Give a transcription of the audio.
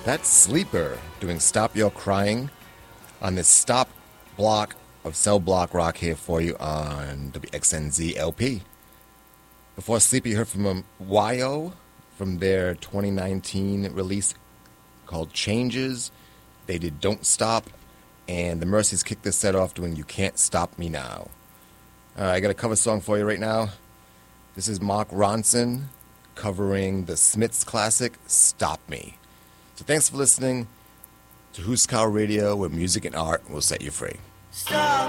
That's Sleeper doing Stop Your Crying on this stop block of cell block rock here for you on WXNZ LP. Before Sleeper, you heard from YO from their 2019 release called Changes. They did Don't Stop, and the Mercies kicked this set off doing You Can't Stop Me Now. I got a cover song for you right now. This is Mark Ronson covering the Smiths classic Stop Me. So thanks for listening to Huskar Radio, where music and art will set you free. Stop